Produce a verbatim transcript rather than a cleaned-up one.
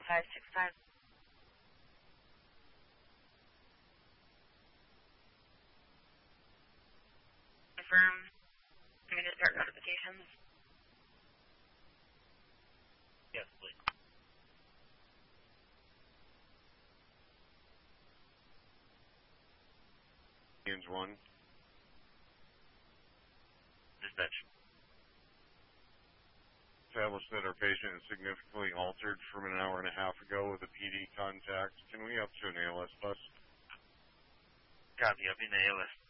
five six five. Confirm immediate start notifications. Yes, please. Hands one. Dispatch. Established that our patient is significantly altered from an hour and a half ago with a P D contact. Can we up to an A L S bus? Copy, up in the A L S.